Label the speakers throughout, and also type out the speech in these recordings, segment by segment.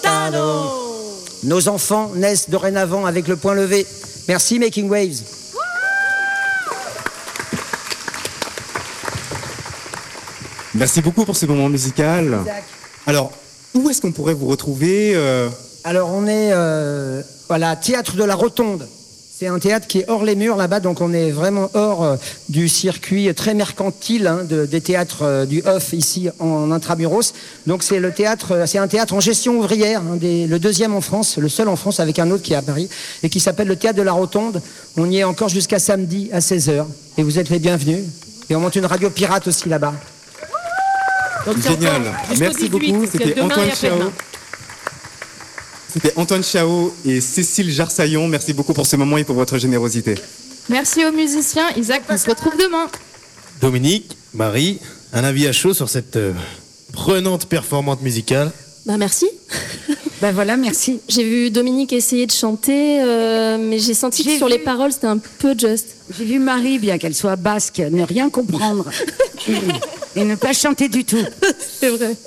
Speaker 1: lontano. Nos enfants naissent dorénavant avec le poing levé. Merci Making Waves.
Speaker 2: Merci beaucoup pour ce moment musical. Alors, où est-ce qu'on pourrait vous retrouver
Speaker 1: Alors, on est Théâtre de la Rotonde. C'est un théâtre qui est hors les murs là-bas, donc on est vraiment hors du circuit très mercantile des théâtres du Off ici en Intramuros. Donc c'est un théâtre en gestion ouvrière, le deuxième en France, le seul en France avec un autre qui est à Paris, et qui s'appelle le Théâtre de la Rotonde. On y est encore jusqu'à samedi à 16h. Et vous êtes les bienvenus. Et on monte une radio pirate aussi là-bas.
Speaker 2: Donc, génial. Merci beaucoup. C'était Antoine Chao. C'était Antoine Chao et Cécile Jarsaillon. Merci beaucoup pour ce moment et pour votre générosité.
Speaker 3: Merci aux musiciens. Isaac, on se retrouve demain.
Speaker 4: Dominique, Marie, un avis à chaud sur cette prenante performance musicale?
Speaker 5: Merci.
Speaker 6: Voilà, merci.
Speaker 5: J'ai vu Dominique essayer de chanter, mais j'ai senti que sur les paroles, c'était un peu juste.
Speaker 6: J'ai vu Marie, bien qu'elle soit basque, ne rien comprendre et ne pas chanter du tout.
Speaker 5: C'est vrai.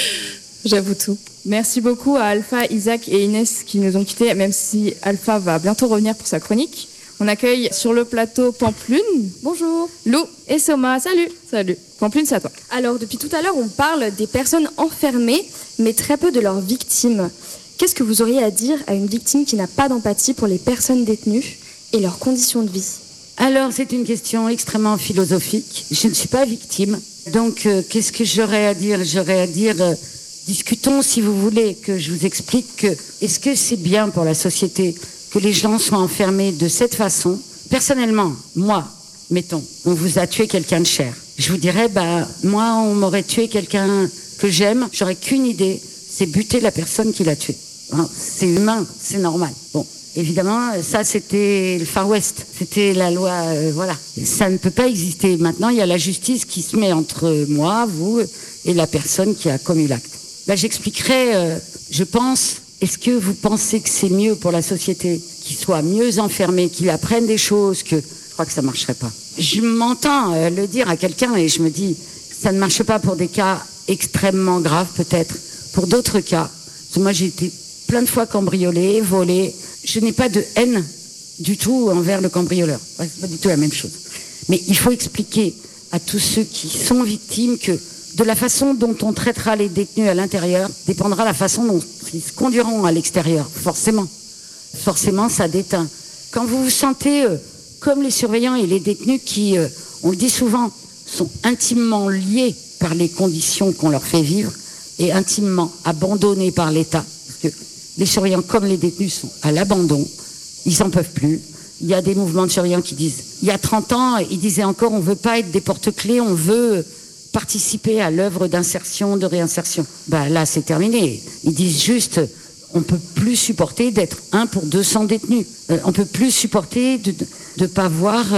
Speaker 5: J'avoue tout.
Speaker 3: Merci beaucoup à Alpha, Isaac et Inès qui nous ont quittés, même si Alpha va bientôt revenir pour sa chronique. On accueille sur le plateau Pamplune.
Speaker 7: Bonjour.
Speaker 3: Lou et Soma. Salut. Salut. Pamplune, c'est à toi.
Speaker 7: Alors, depuis tout à l'heure, on parle des personnes enfermées, mais très peu de leurs victimes. Qu'est-ce que vous auriez à dire à une victime qui n'a pas d'empathie pour les personnes détenues et leurs conditions de vie?
Speaker 6: Alors, c'est une question extrêmement philosophique. Je ne suis pas victime. Donc, qu'est-ce que j'aurais à dire? J'aurais à dire... discutons, si vous voulez, que je vous explique que est-ce que c'est bien pour la société que les gens soient enfermés de cette façon? Personnellement, moi, mettons, on vous a tué quelqu'un de cher. Je vous dirais, moi, on m'aurait tué quelqu'un que j'aime, j'aurais qu'une idée, c'est buter la personne qui l'a tué. Hein, c'est humain, c'est normal. Bon, évidemment, ça, c'était le Far West. C'était la loi, voilà. Ça ne peut pas exister. Maintenant, il y a la justice qui se met entre moi, vous et la personne qui a commis l'acte. J'expliquerai, je pense, est-ce que vous pensez que c'est mieux pour la société qu'ils soient mieux enfermés, qu'ils apprennent des choses que... Je crois que ça ne marcherait pas. Je m'entends le dire à quelqu'un et je me dis, ça ne marche pas pour des cas extrêmement graves peut-être. Pour d'autres cas, parce que moi j'ai été plein de fois cambriolée, volée. Je n'ai pas de haine du tout envers le cambrioleur. C'est pas du tout la même chose. Mais il faut expliquer à tous ceux qui sont victimes que de la façon dont on traitera les détenus à l'intérieur dépendra la façon dont ils se conduiront à l'extérieur. Forcément. Forcément, ça déteint. Quand vous vous sentez comme les surveillants et les détenus qui, on le dit souvent, sont intimement liés par les conditions qu'on leur fait vivre et intimement abandonnés par l'État. Parce que les surveillants comme les détenus sont à l'abandon. Ils n'en peuvent plus. Il y a des mouvements de surveillants qui disent... Il y a 30 ans, ils disaient encore, on ne veut pas être des porte-clés, on veut... participer à l'œuvre d'insertion, de réinsertion. Là, c'est terminé. Ils disent juste, on peut plus supporter d'être 1 pour 200 détenus. On peut plus supporter de pas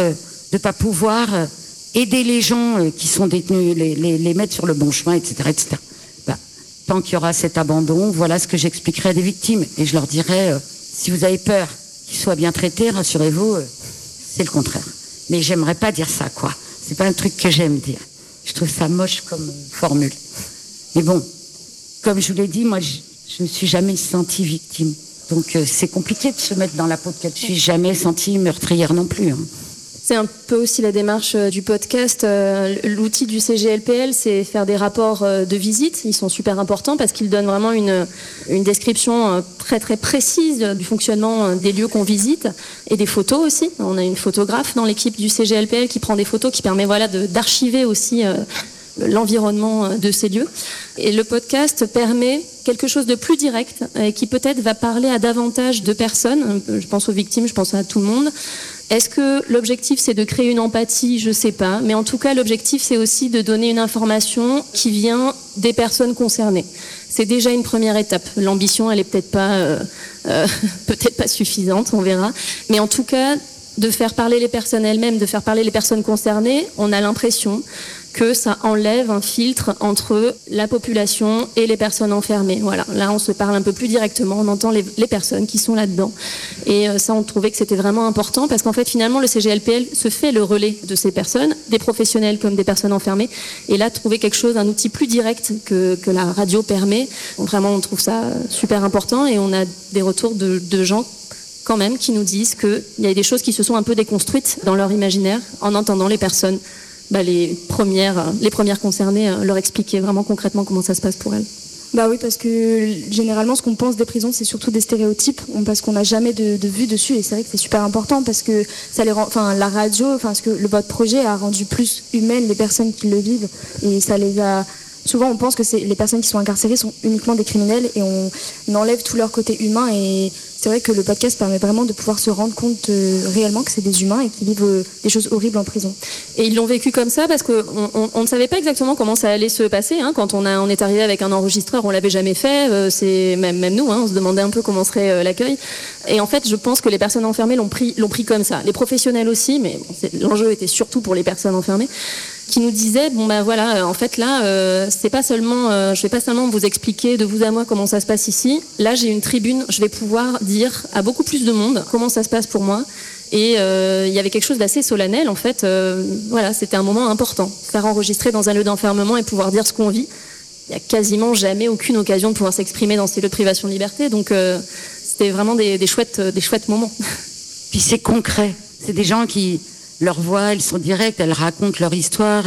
Speaker 6: pouvoir aider les gens qui sont détenus, les mettre sur le bon chemin, etc., etc. Tant qu'il y aura cet abandon, voilà ce que j'expliquerai à des victimes. Et je leur dirai, si vous avez peur qu'ils soient bien traités, rassurez-vous, c'est le contraire. Mais j'aimerais pas dire ça, quoi. C'est pas un truc que j'aime dire. Je trouve ça moche comme formule. Mais bon, comme je vous l'ai dit, moi, je ne suis jamais sentie victime. Donc, c'est compliqué de se mettre dans la peau de quelqu'un. Je ne suis jamais sentie meurtrière non plus. Hein.
Speaker 5: C'est un peu aussi la démarche du podcast. L'outil du CGLPL, c'est faire des rapports de visite. Ils sont super importants parce qu'ils donnent vraiment une description très très précise du fonctionnement des lieux qu'on visite et des photos aussi. On a une photographe dans l'équipe du CGLPL qui prend des photos, qui permet d'archiver aussi l'environnement de ces lieux. Et le podcast permet quelque chose de plus direct et qui peut-être va parler à davantage de personnes. Je pense aux victimes, je pense à tout le monde. Est-ce que l'objectif, c'est de créer une empathie? Je ne sais pas. Mais en tout cas, l'objectif, c'est aussi de donner une information qui vient des personnes concernées. C'est déjà une première étape. L'ambition, elle est peut-être pas suffisante, on verra. Mais en tout cas, de faire parler les personnes elles-mêmes, de faire parler les personnes concernées, on a l'impression que ça enlève un filtre entre la population et les personnes enfermées. Voilà, là on se parle un peu plus directement, on entend les personnes qui sont là-dedans. Et ça, on trouvait que c'était vraiment important parce qu'en fait, finalement, le CGLPL se fait le relais de ces personnes, des professionnels comme des personnes enfermées. Et là, trouver quelque chose, un outil plus direct que la radio permet, vraiment, on trouve ça super important. Et on a des retours de gens quand même qui nous disent qu'il y a des choses qui se sont un peu déconstruites dans leur imaginaire en entendant les personnes, les premières concernées leur expliquer vraiment concrètement comment ça se passe pour elles.
Speaker 7: Bah oui, parce que généralement, ce qu'on pense des prisons, c'est surtout des stéréotypes, parce qu'on n'a jamais de vue dessus, et c'est vrai que c'est super important parce que ça les rend, la radio, parce que votre projet a rendu plus humaines les personnes qui le vivent, et ça les a. Souvent, on pense que les personnes qui sont incarcérées sont uniquement des criminels et on enlève tout leur côté humain. Et c'est vrai que le podcast permet vraiment de pouvoir se rendre compte réellement que c'est des humains et qui vivent des choses horribles en prison.
Speaker 5: Et ils l'ont vécu comme ça parce qu'on ne savait pas exactement comment ça allait se passer. Quand on est arrivé avec un enregistreur, on l'avait jamais fait. C'est même nous, on se demandait un peu comment serait l'accueil. Et en fait, je pense que les personnes enfermées l'ont pris comme ça. Les professionnels aussi, mais l'enjeu était surtout pour les personnes enfermées, qui nous disait en fait là c'est pas seulement je vais pas seulement vous expliquer de vous à moi comment ça se passe ici, là j'ai une tribune, je vais pouvoir dire à beaucoup plus de monde comment ça se passe pour moi. Et il y avait quelque chose d'assez solennel en fait, c'était un moment important, faire enregistrer dans un lieu d'enfermement et pouvoir dire ce qu'on vit. Il y a quasiment jamais aucune occasion de pouvoir s'exprimer dans ces lieux de privation de liberté, donc c'était vraiment des chouettes moments.
Speaker 6: Puis c'est concret, c'est des gens qui leur voix, elles sont directes, elles racontent leur histoire.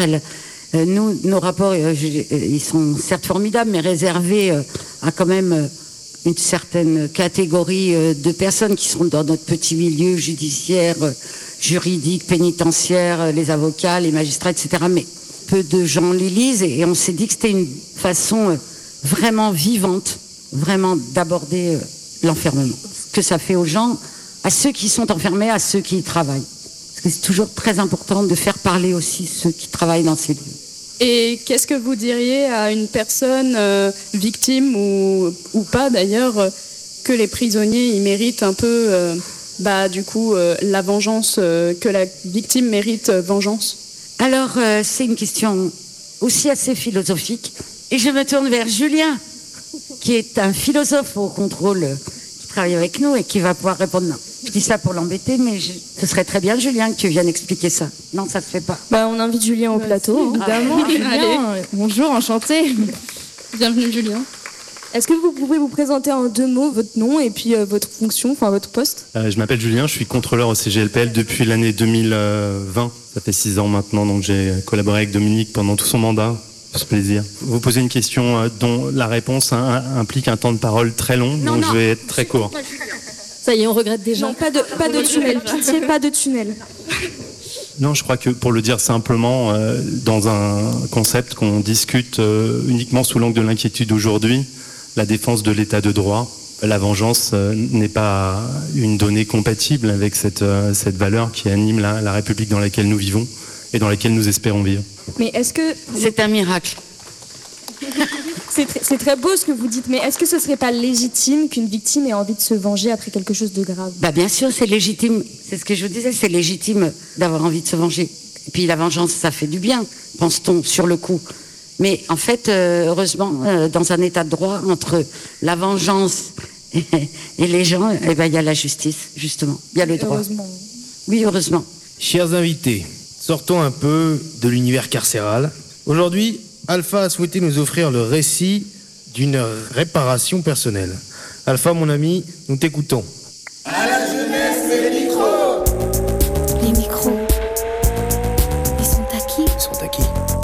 Speaker 6: Nos rapports, ils sont certes formidables, mais réservés à quand même une certaine catégorie de personnes qui sont dans notre petit milieu judiciaire, juridique, pénitentiaire, les avocats, les magistrats, etc. Mais peu de gens les lisent et on s'est dit que c'était une façon vraiment vivante, vraiment d'aborder l'enfermement. Ce que ça fait aux gens, à ceux qui sont enfermés, à ceux qui y travaillent. C'est toujours très important de faire parler aussi ceux qui travaillent dans ces lieux.
Speaker 3: Et qu'est-ce que vous diriez à une personne victime ou pas d'ailleurs, que les prisonniers ils méritent un peu la vengeance, que la victime mérite vengeance?
Speaker 6: Alors c'est une question aussi assez philosophique et je me tourne vers Julien qui est un philosophe au contrôle qui travaille avec nous et qui va pouvoir répondre. Non. Je dis ça pour l'embêter, mais ce serait très bien, Julien, que tu viennes expliquer ça. Non, ça se fait pas.
Speaker 5: On invite Julien au plateau.
Speaker 3: Évidemment, Julien. Bonjour, enchanté. Bienvenue, Julien.
Speaker 7: Est-ce que vous pouvez vous présenter en 2 mots votre nom et puis votre fonction, votre poste?
Speaker 8: Je m'appelle Julien, je suis contrôleur au CGLPL depuis l'année 2020. Ça fait 6 ans maintenant, donc j'ai collaboré avec Dominique pendant tout son mandat. C'est plaisir. Vous posez une question dont la réponse implique un temps de parole très long, donc je vais être très court.
Speaker 5: Ça y est, on regrette déjà.
Speaker 7: Non, pas de tunnel, pitié, pas de tunnel.
Speaker 8: Non, je crois que pour le dire simplement, dans un concept qu'on discute uniquement sous l'angle de l'inquiétude aujourd'hui, la défense de l'état de droit, la vengeance n'est pas une donnée compatible avec cette valeur qui anime la République dans laquelle nous vivons et dans laquelle nous espérons vivre.
Speaker 7: Mais est-ce que...
Speaker 6: C'est un miracle.
Speaker 7: C'est très beau ce que vous dites, mais est-ce que ce serait pas légitime qu'une victime ait envie de se venger après quelque chose de grave?
Speaker 6: Bien sûr, c'est légitime. C'est ce que je vous disais, c'est légitime d'avoir envie de se venger. Et puis la vengeance, ça fait du bien, pense-t-on, sur le coup. Mais en fait, heureusement, dans un état de droit, entre la vengeance et les gens, il y a la justice, justement. Il y a le droit.
Speaker 7: Heureusement.
Speaker 6: Oui, heureusement.
Speaker 4: Chers invités, sortons un peu de l'univers carcéral. Aujourd'hui, Alpha a souhaité nous offrir le récit d'une réparation personnelle. Alpha, mon ami, nous t'écoutons.
Speaker 9: À la jeunesse, les micros.
Speaker 10: Les micros. Ils sont à qui?
Speaker 4: Ils sont à qui?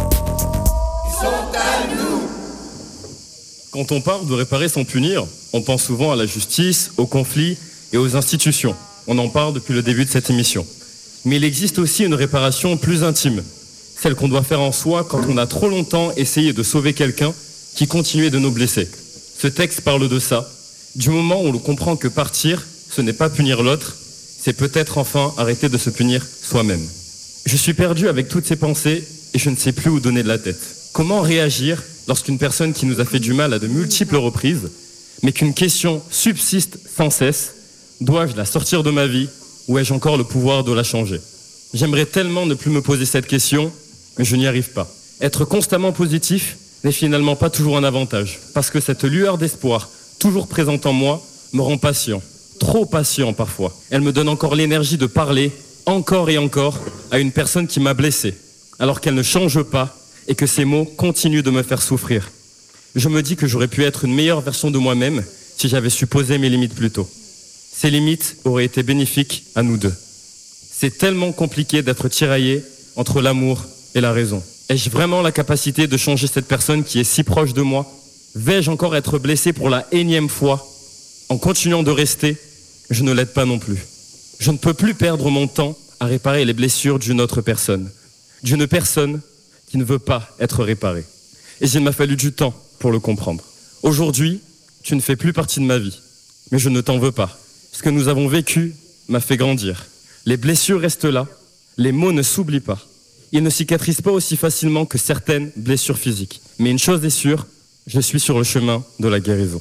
Speaker 9: Ils sont à nous.
Speaker 11: Quand on parle de réparer sans punir, on pense souvent à la justice, aux conflits et aux institutions. On en parle depuis le début de cette émission. Mais il existe aussi une réparation plus intime. Celle qu'on doit faire en soi quand on a trop longtemps essayé de sauver quelqu'un qui continuait de nous blesser. Ce texte parle de ça, du moment où l'on comprend que partir, ce n'est pas punir l'autre, c'est peut-être enfin arrêter de se punir soi-même. Je suis perdu avec toutes ces pensées et je ne sais plus où donner de la tête. Comment réagir lorsqu'une personne qui nous a fait du mal à de multiples reprises, mais qu'une question subsiste sans cesse, dois-je la sortir de ma vie ou ai-je encore le pouvoir de la changer? J'aimerais tellement ne plus me poser cette question, mais je n'y arrive pas. Être constamment positif n'est finalement pas toujours un avantage, parce que cette lueur d'espoir, toujours présente en moi, me rend patient, trop patient parfois. Elle me donne encore l'énergie de parler, encore et encore, à une personne qui m'a blessé, alors qu'elle ne change pas et que ces mots continuent de me faire souffrir. Je me dis que j'aurais pu être une meilleure version de moi-même si j'avais su poser mes limites plus tôt. Ces limites auraient été bénéfiques à nous deux. C'est tellement compliqué d'être tiraillé entre l'amour et la raison. Ai-je vraiment la capacité de changer cette personne qui est si proche de moi? Vais-je encore être blessé pour la énième fois? En continuant de rester, je ne l'aide pas non plus. Je ne peux plus perdre mon temps à réparer les blessures d'une autre personne. D'une personne qui ne veut pas être réparée. Et il m'a fallu du temps pour le comprendre. Aujourd'hui, tu ne fais plus partie de ma vie. Mais je ne t'en veux pas. Ce que nous avons vécu m'a fait grandir. Les blessures restent là. Les mots ne s'oublient pas. Ils ne cicatrisent pas aussi facilement que certaines blessures physiques. Mais une chose est sûre, je suis sur le chemin de la guérison.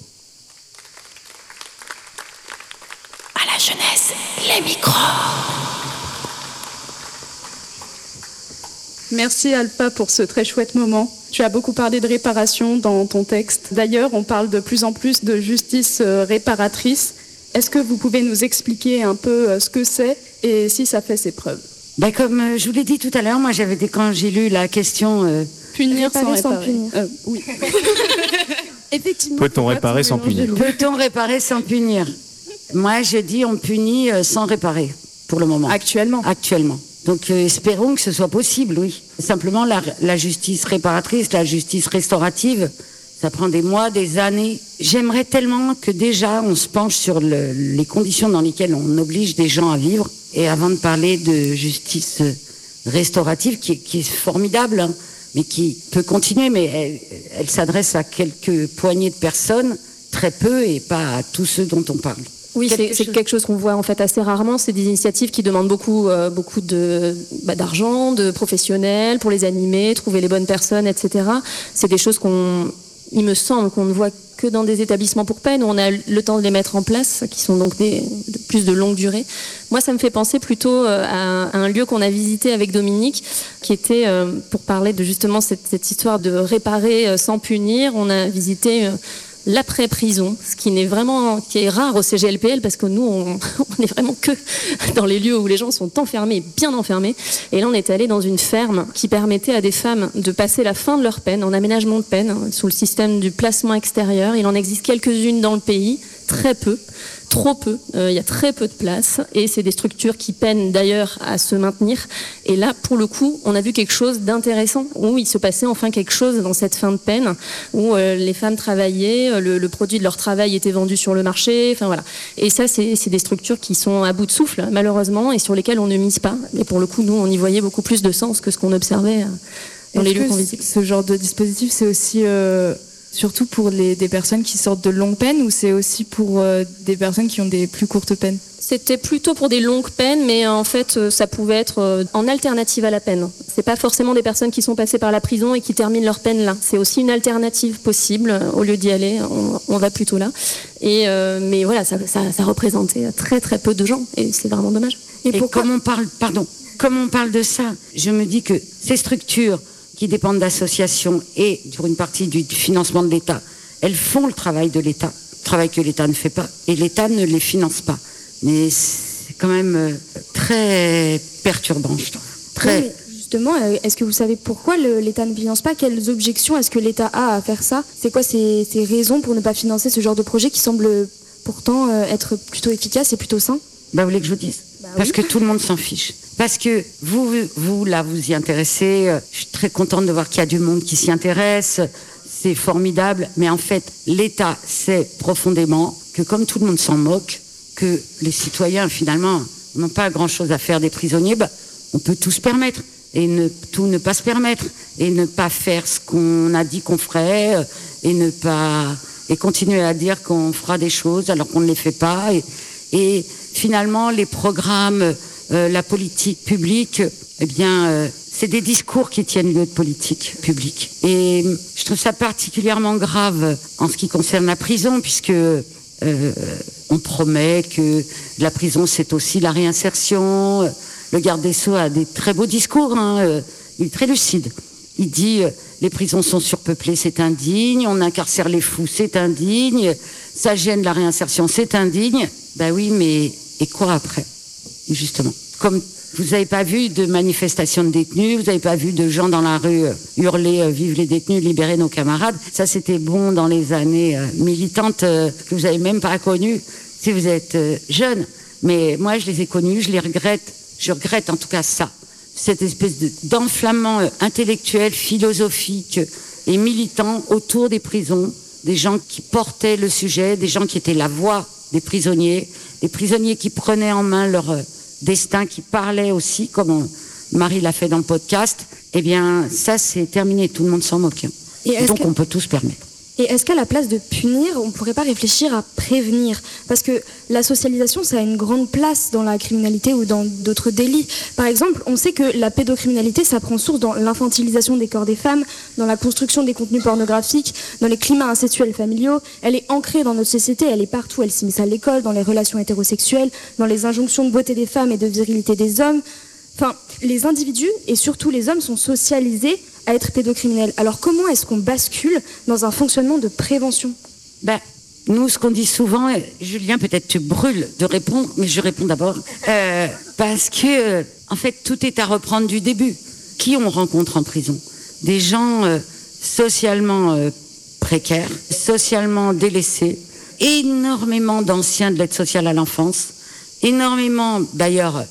Speaker 10: À la jeunesse, les micros.
Speaker 3: Merci Alpha pour ce très chouette moment. Tu as beaucoup parlé de réparation dans ton texte. D'ailleurs, on parle de plus en plus de justice réparatrice. Est-ce que vous pouvez nous expliquer un peu ce que c'est et si ça fait ses preuves?
Speaker 6: Comme je vous l'ai dit tout à l'heure, moi quand j'ai lu la question...
Speaker 3: punir sans réparer.
Speaker 7: punir.
Speaker 3: Oui.
Speaker 7: Effectivement.
Speaker 2: Peut-on réparer sans punir?
Speaker 6: Peut-on réparer sans punir? Moi, je dis on punit sans réparer, pour le moment.
Speaker 3: Actuellement.
Speaker 6: Donc espérons que ce soit possible, oui. Simplement, la justice réparatrice, la justice restaurative, ça prend des mois, des années. J'aimerais tellement que déjà on se penche sur les conditions dans lesquelles on oblige des gens à vivre. Et avant de parler de justice restaurative, qui est formidable, hein, mais qui peut continuer, mais elle s'adresse à quelques poignées de personnes, très peu, et pas à tous ceux dont on parle.
Speaker 5: Oui, c'est quelque chose qu'on voit en fait assez rarement. C'est des initiatives qui demandent beaucoup d'argent, de professionnels pour les animer, trouver les bonnes personnes, etc. C'est des choses il me semble qu'on ne voit que dans des établissements pour peine où on a le temps de les mettre en place, qui sont donc plus de longue durée. Moi, ça me fait penser plutôt à un lieu qu'on a visité avec Dominique, qui était pour parler de justement cette histoire de réparer sans punir. On a visité l'après-prison, ce qui est rare au CGLPL, parce que nous, on est vraiment que dans les lieux où les gens sont enfermés, bien enfermés. Et là, on est allé dans une ferme qui permettait à des femmes de passer la fin de leur peine, en aménagement de peine, sous le système du placement extérieur. Il en existe quelques-unes dans le pays, très peu, trop peu. Il y a très peu de place, et c'est des structures qui peinent d'ailleurs à se maintenir. Et là, pour le coup, on a vu quelque chose d'intéressant, où il se passait enfin quelque chose dans cette fin de peine, où les femmes travaillaient, le produit de leur travail était vendu sur le marché, enfin voilà. Et ça, c'est des structures qui sont à bout de souffle, malheureusement, et sur lesquelles on ne mise pas. Et pour le coup, nous, on y voyait beaucoup plus de sens que ce qu'on observait dans les lieux qu'on visite.
Speaker 7: Ce genre de dispositif, c'est aussi surtout pour des personnes qui sortent de longues peines, ou c'est aussi pour des personnes qui ont des plus courtes peines?
Speaker 5: C'était plutôt pour des longues peines, mais en fait, ça pouvait être en alternative à la peine. C'est pas forcément des personnes qui sont passées par la prison et qui terminent leur peine là. C'est aussi une alternative possible. Au lieu d'y aller, on va plutôt là. Mais voilà, ça représentait très très peu de gens, et c'est vraiment dommage.
Speaker 6: Et comme on parle de ça, je me dis que ces structures qui dépendent d'associations et pour une partie du financement de l'État, elles font le travail de l'État, travail que l'État ne fait pas, et l'État ne les finance pas. Mais c'est quand même très perturbant, je trouve.
Speaker 7: Oui, justement, est-ce que vous savez pourquoi l'État ne finance pas? Quelles objections est-ce que l'État a à faire ça? C'est quoi ces raisons pour ne pas financer ce genre de projet qui semble pourtant être plutôt efficace et plutôt sain?
Speaker 6: Vous voulez que je vous dise? Parce que tout le monde s'en fiche. Parce que vous y intéressez. Je suis très contente de voir qu'il y a du monde qui s'y intéresse. C'est formidable. Mais en fait, l'État sait profondément que comme tout le monde s'en moque, que les citoyens, finalement, n'ont pas grand-chose à faire des prisonniers, on peut tout se permettre. Et ne pas se permettre. Et ne pas faire ce qu'on a dit qu'on ferait. Et continuer à dire qu'on fera des choses alors qu'on ne les fait pas. Et finalement, les programmes, la politique publique, c'est des discours qui tiennent lieu de politique publique. Et je trouve ça particulièrement grave en ce qui concerne la prison, puisque on promet que la prison, c'est aussi la réinsertion. Le garde des Sceaux a des très beaux discours, il est très lucide. Il dit les prisons sont surpeuplées, c'est indigne, on incarcère les fous, c'est indigne, ça gêne la réinsertion, c'est indigne. Ben oui, mais et quoi après? Justement, comme vous n'avez pas vu de manifestation de détenus, vous n'avez pas vu de gens dans la rue hurler vive les détenus, libérez nos camarades. Ça, c'était bon dans les années militantes que vous n'avez même pas connues si vous êtes jeune. Mais moi, je les ai connus, je les regrette. Je regrette en tout cas ça. Cette espèce d'enflammement intellectuel, philosophique et militant autour des prisons, des gens qui portaient le sujet, des gens qui étaient la voix des prisonniers qui prenaient en main leur destin, qui parlaient aussi, comme Marie l'a fait dans le podcast. Eh bien, ça, c'est terminé, tout le monde s'en moque. Et donc, on peut tout se permettre.
Speaker 7: Et est-ce qu'à la place de punir, on ne pourrait pas réfléchir à prévenir? Parce que la socialisation, ça a une grande place dans la criminalité ou dans d'autres délits. Par exemple, on sait que la pédocriminalité, ça prend source dans l'infantilisation des corps des femmes, dans la construction des contenus pornographiques, dans les climats incestuels familiaux. Elle est ancrée dans notre société, elle est partout. Elle s'immisce à l'école, dans les relations hétérosexuelles, dans les injonctions de beauté des femmes et de virilité des hommes. Enfin, les individus, et surtout les hommes, sont socialisés à être pédocriminels. Alors comment est-ce qu'on bascule dans un fonctionnement de prévention?
Speaker 6: Nous, ce qu'on dit souvent, Julien, peut-être tu brûles de répondre, mais je réponds d'abord, parce que, en fait, tout est à reprendre du début. Qui on rencontre en prison? Des gens socialement précaires, socialement délaissés, énormément d'anciens de l'aide sociale à l'enfance, énormément, d'ailleurs,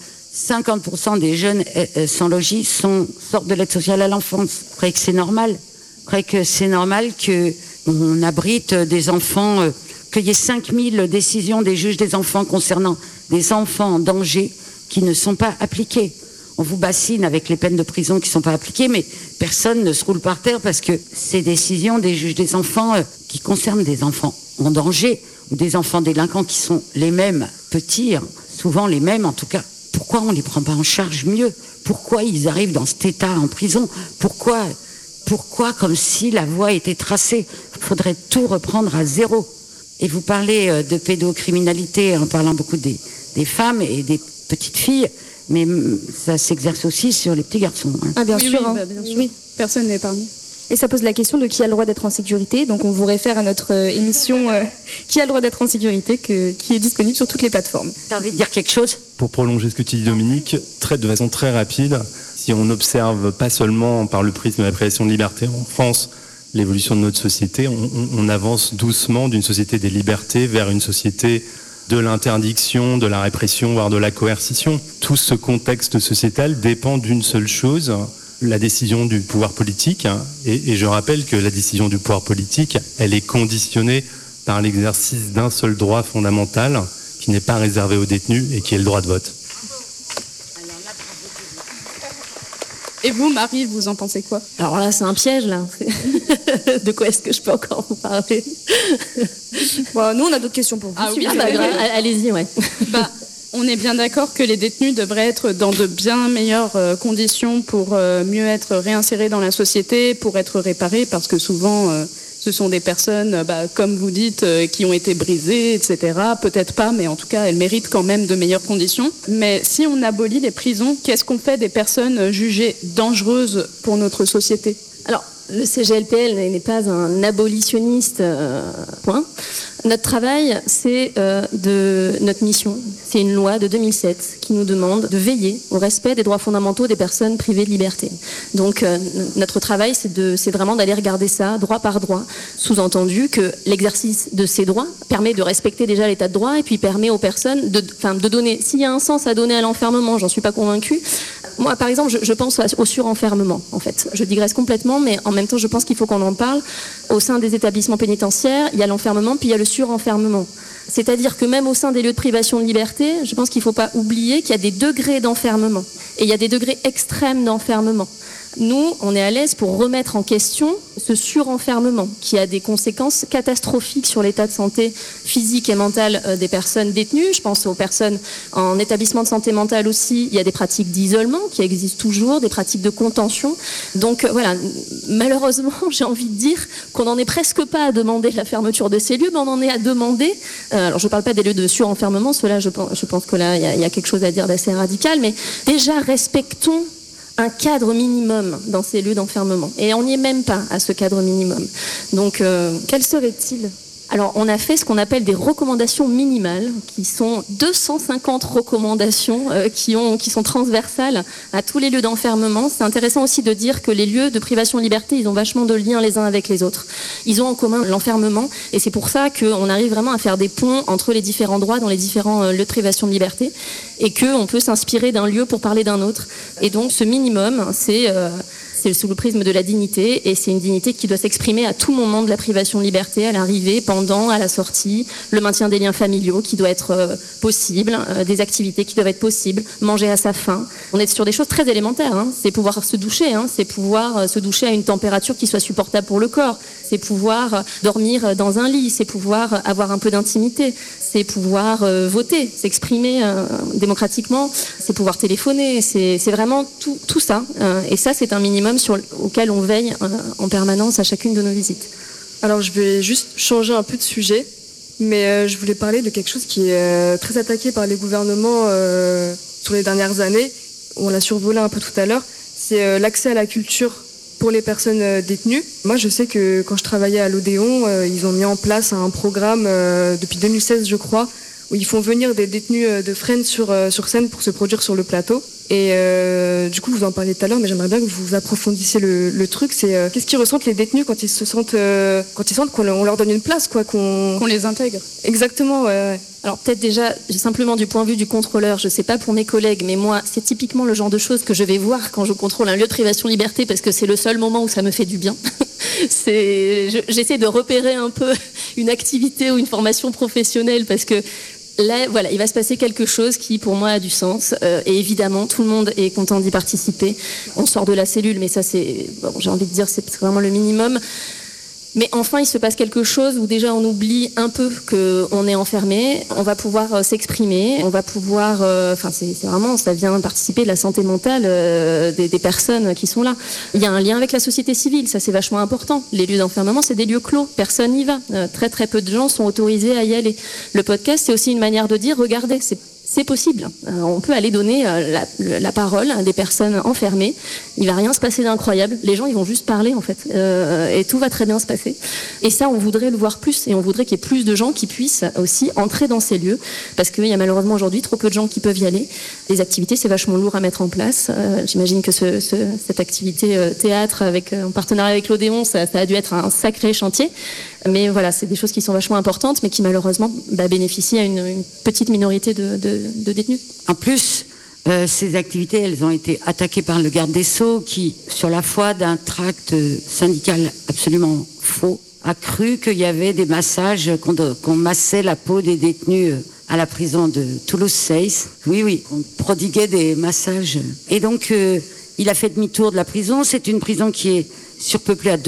Speaker 6: 50% des jeunes sans logis sortent de l'aide sociale à l'enfance. Vous croyez que c'est normal? Vous croyez que c'est normal qu'on abrite des enfants, qu'il y ait 5000 décisions des juges des enfants concernant des enfants en danger qui ne sont pas appliquées? On vous bassine avec les peines de prison qui ne sont pas appliquées, mais personne ne se roule par terre parce que ces décisions des juges des enfants qui concernent des enfants en danger ou des enfants délinquants qui sont les mêmes petits, souvent les mêmes en tout cas. Pourquoi on ne les prend pas en charge mieux? Pourquoi ils arrivent dans cet état en prison? Pourquoi comme si la voie était tracée? Il faudrait tout reprendre à zéro. Et vous parlez de pédocriminalité en parlant beaucoup des femmes et des petites filles, mais ça s'exerce aussi sur les petits garçons.
Speaker 7: Ah bien sûr, hein.
Speaker 3: Bien sûr. Oui, personne n'est épargné.
Speaker 7: Et ça pose la question de qui a le droit d'être en sécurité. Donc on vous réfère à notre émission Qui a le droit d'être en sécurité, qui est disponible sur toutes les plateformes.
Speaker 6: T'as envie de dire quelque chose?
Speaker 8: Pour prolonger ce que tu dis, Dominique, de façon très rapide, si on observe pas seulement par le prisme de la privation de liberté en France l'évolution de notre société, on avance doucement d'une société des libertés vers une société de l'interdiction, de la répression, voire de la coercition. Tout ce contexte sociétal dépend d'une seule chose, la décision du pouvoir politique. Et je rappelle que la décision du pouvoir politique, elle est conditionnée par l'exercice d'un seul droit fondamental qui n'est pas réservé aux détenus et qui est le droit de vote.
Speaker 3: Et vous, Marie, vous en pensez quoi?
Speaker 5: Alors là, c'est un piège, là. De quoi est-ce que je peux encore vous parler?
Speaker 7: Nous, on a d'autres questions pour vous.
Speaker 3: Ah oui,
Speaker 5: allez-y, ouais.
Speaker 3: On est bien d'accord que les détenus devraient être dans de bien meilleures conditions pour mieux être réinsérés dans la société, pour être réparés, parce que souvent, ce sont des personnes, comme vous dites, qui ont été brisées, etc. Peut-être pas, mais en tout cas, elles méritent quand même de meilleures conditions. Mais si on abolit les prisons, qu'est-ce qu'on fait des personnes jugées dangereuses pour notre société?
Speaker 5: Alors, le CGLPL n'est pas un abolitionniste, point. Notre travail, c'est notre mission. C'est une loi de 2007 qui nous demande de veiller au respect des droits fondamentaux des personnes privées de liberté. Donc, notre travail, c'est vraiment d'aller regarder ça droit par droit. Sous-entendu que l'exercice de ces droits permet de respecter déjà l'état de droit et puis permet aux personnes de donner, s'il y a un sens à donner à l'enfermement, j'en suis pas convaincue. Moi, par exemple, je pense au surenfermement, en fait. Je digresse complètement, mais en même temps, je pense qu'il faut qu'on en parle. Au sein des établissements pénitentiaires, il y a l'enfermement, puis il y a le surenfermement. C'est-à-dire que même au sein des lieux de privation de liberté, je pense qu'il ne faut pas oublier qu'il y a des degrés d'enfermement. Et il y a des degrés extrêmes d'enfermement. Nous, on est à l'aise pour remettre en question ce surenfermement qui a des conséquences catastrophiques sur l'état de santé physique et mentale des personnes détenues. Je pense aux personnes en établissement de santé mentale aussi. Il y a des pratiques d'isolement qui existent toujours, des pratiques de contention. Donc voilà, malheureusement, j'ai envie de dire qu'on n'en est presque pas à demander la fermeture de ces lieux, mais on en est à demander, alors je ne parle pas des lieux de surenfermement, ceux-là, je pense que là, il y a quelque chose à dire d'assez radical, mais déjà respectons un cadre minimum dans ces lieux d'enfermement. Et on n'y est même pas à ce cadre minimum. Donc,
Speaker 7: quel serait-il ?
Speaker 5: Alors, on a fait ce qu'on appelle des recommandations minimales, qui sont 250 recommandations qui sont transversales à tous les lieux d'enfermement. C'est intéressant aussi de dire que les lieux de privation de liberté, ils ont vachement de liens les uns avec les autres. Ils ont en commun l'enfermement, et c'est pour ça qu'on arrive vraiment à faire des ponts entre les différents droits dans les différents lieux de privation de liberté, et qu'on peut s'inspirer d'un lieu pour parler d'un autre. Et donc, ce minimum, c'est sous le prisme de la dignité, et c'est une dignité qui doit s'exprimer à tout moment de la privation de liberté, à l'arrivée, pendant, à la sortie, le maintien des liens familiaux qui doit être possible, des activités qui doivent être possibles, manger à sa faim. On est sur des choses très élémentaires, hein. C'est pouvoir se doucher, hein. C'est pouvoir se doucher à une température qui soit supportable pour le corps, c'est pouvoir dormir dans un lit, c'est pouvoir avoir un peu d'intimité, c'est pouvoir voter, s'exprimer démocratiquement, c'est pouvoir téléphoner, c'est vraiment tout ça. Et ça, c'est un minimum auquel on veille en permanence à chacune de nos visites.
Speaker 12: Alors je vais juste changer un peu de sujet, mais je voulais parler de quelque chose qui est très attaqué par les gouvernements sur les dernières années. On l'a survolé un peu tout à l'heure, c'est l'accès à la culture pour les personnes détenues. Moi je sais que quand je travaillais à l'Odéon, ils ont mis en place un programme depuis 2016 je crois, où ils font venir des détenus de Fresnes sur scène pour se produire sur le plateau. Et du coup, vous en parliez tout à l'heure, mais j'aimerais bien que vous approfondissiez le truc. C'est qu'est-ce qu'ils ressentent les détenus quand ils sentent qu'on leur donne une place, quoi, qu'on
Speaker 3: les intègre.
Speaker 12: Exactement, ouais.
Speaker 5: Alors peut-être déjà, simplement du point de vue du contrôleur, je ne sais pas pour mes collègues, mais moi, c'est typiquement le genre de choses que je vais voir quand je contrôle un lieu de privation de liberté, parce que c'est le seul moment où ça me fait du bien. J'essaie de repérer un peu une activité ou une formation professionnelle, parce que là, voilà, il va se passer quelque chose qui, pour moi, a du sens. Et évidemment, tout le monde est content d'y participer. On sort de la cellule, mais ça, j'ai envie de dire, c'est vraiment le minimum. Mais enfin, il se passe quelque chose où déjà on oublie un peu qu'on est enfermé. On va pouvoir s'exprimer, on va pouvoir... c'est vraiment, ça vient participer de la santé mentale des personnes qui sont là. Il y a un lien avec la société civile, ça c'est vachement important. Les lieux d'enfermement, c'est des lieux clos, personne n'y va. Très très peu de gens sont autorisés à y aller. Le podcast, c'est aussi une manière de dire, regardez, c'est possible. On peut aller donner la parole à des personnes enfermées. Il va rien se passer d'incroyable. Les gens, ils vont juste parler, en fait. Et tout va très bien se passer. Et ça, on voudrait le voir plus. Et on voudrait qu'il y ait plus de gens qui puissent aussi entrer dans ces lieux. Parce qu'il y a malheureusement aujourd'hui trop peu de gens qui peuvent y aller. Les activités, c'est vachement lourd à mettre en place. J'imagine que cette activité théâtre en partenariat avec l'Odéon, ça a dû être un sacré chantier. Mais voilà, c'est des choses qui sont vachement importantes, mais qui malheureusement bénéficient à une petite minorité de détenus.
Speaker 6: En plus, ces activités, elles ont été attaquées par le garde des Sceaux qui, sur la foi d'un tract syndical absolument faux, a cru qu'il y avait des massages, qu'on massait la peau des détenus à la prison de Toulouse-Seyss. Oui, on prodiguait des massages. Et donc, il a fait demi-tour de la prison. C'est une prison qui est surpeuplée à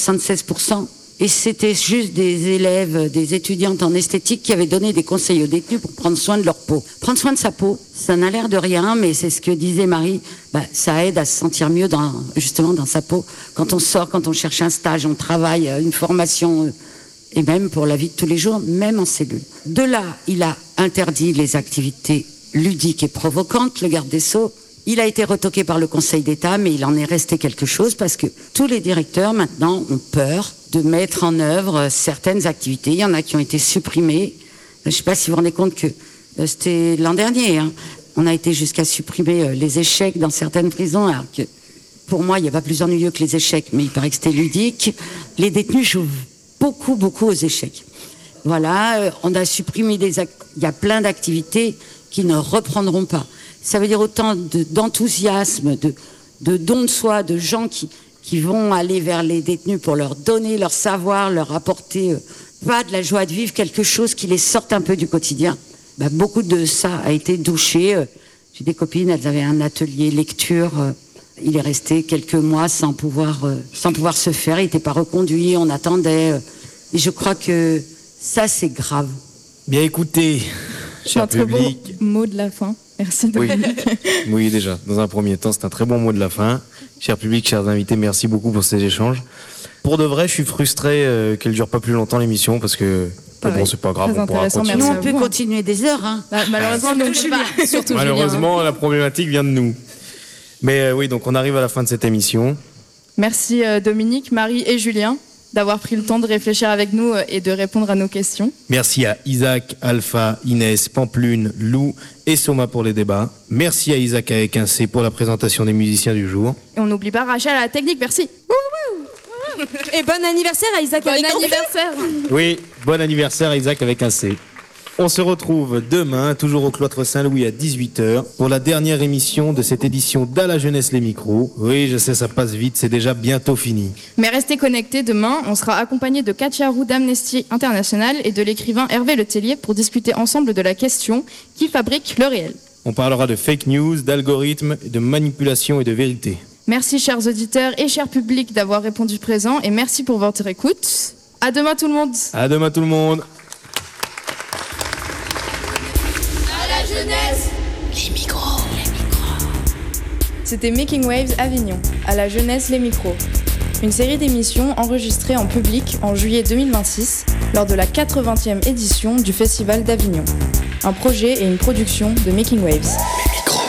Speaker 6: 276%. Et c'était juste des élèves, des étudiantes en esthétique qui avaient donné des conseils aux détenus pour prendre soin de leur peau. Prendre soin de sa peau, ça n'a l'air de rien, mais c'est ce que disait Marie, ça aide à se sentir mieux justement dans sa peau. Quand on sort, quand on cherche un stage, on travaille, une formation, et même pour la vie de tous les jours, même en cellule. De là, il a interdit les activités ludiques et provocantes, le garde des Sceaux. Il a été retoqué par le Conseil d'État, mais il en est resté quelque chose parce que tous les directeurs maintenant ont peur de mettre en œuvre certaines activités. Il y en a qui ont été supprimées. Je ne sais pas si vous vous rendez compte que c'était l'an dernier. On a été jusqu'à supprimer les échecs dans certaines prisons. Alors que pour moi, il n'y a pas plus ennuyeux que les échecs, mais il paraît que c'était ludique. Les détenus jouent beaucoup aux échecs. Voilà, on a supprimé il y a plein d'activités qui ne reprendront pas. Ça veut dire autant d'enthousiasme, de don de soi, de gens qui vont aller vers les détenus pour leur donner leur savoir, leur apporter pas de la joie de vivre, quelque chose qui les sorte un peu du quotidien. Beaucoup de ça a été douché. J'ai des copines, elles avaient un atelier lecture. Il est resté quelques mois sans pouvoir se faire. Il n'était pas reconduit, on attendait. Et je crois que ça, c'est grave.
Speaker 4: Bien écoutez, cher public.
Speaker 3: Très beau mot de la fin. Merci Dominique.
Speaker 4: Oui, déjà, dans un premier temps, c'est un très bon mot de la fin. Cher public, chers invités, merci beaucoup pour ces échanges. Pour de vrai, je suis frustré qu'elle dure pas plus longtemps l'émission parce que bon, c'est pas grave, on pourra continuer.
Speaker 6: Nous, on peut continuer des heures.
Speaker 3: Malheureusement,
Speaker 6: surtout
Speaker 3: Julien.
Speaker 4: Malheureusement, la problématique vient de nous. Mais oui, donc on arrive à la fin de cette émission.
Speaker 3: Merci Dominique, Marie et Julien d'avoir pris le temps de réfléchir avec nous et de répondre à nos questions.
Speaker 4: Merci à Isaac, Alpha, Inès, Pamplune, Lou et Soma pour les débats. Merci à Isaac avec un C pour la présentation des musiciens du jour.
Speaker 3: Et on n'oublie pas Rachel à la technique, merci.
Speaker 13: Et bon anniversaire à Isaac avec un C.
Speaker 3: Bon anniversaire.
Speaker 4: Oui, bon anniversaire à Isaac avec un C. On se retrouve demain, toujours au Cloître Saint-Louis à 18h, pour la dernière émission de cette édition d'À la jeunesse les micros. Oui, je sais, ça passe vite, c'est déjà bientôt fini.
Speaker 3: Mais restez connectés, demain, on sera accompagné de Katia Roux d'Amnesty International et de l'écrivain Hervé Le Tellier pour discuter ensemble de la question « Qui fabrique le réel ?»
Speaker 4: On parlera de fake news, d'algorithmes, de manipulation et de vérité.
Speaker 3: Merci chers auditeurs et chers publics d'avoir répondu présent et merci pour votre écoute. À demain tout le monde.
Speaker 4: À demain tout le monde.
Speaker 9: Jeunesse,
Speaker 10: les micros.
Speaker 3: C'était Making Waves Avignon, à la jeunesse les micros. Une série d'émissions enregistrées en public en juillet 2026 lors de la 80e édition du Festival d'Avignon. Un projet et une production de Making Waves.